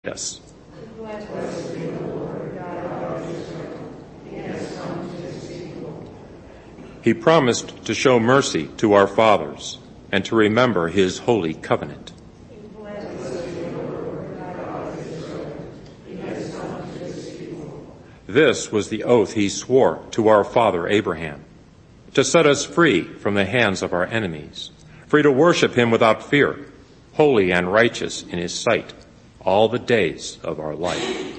us. He promised to show mercy to our fathers and to remember his holy covenant. This was the oath he swore to our father Abraham, to set us free from the hands of our enemies, free to worship him without fear, holy and righteous in his sight, all the days of our life.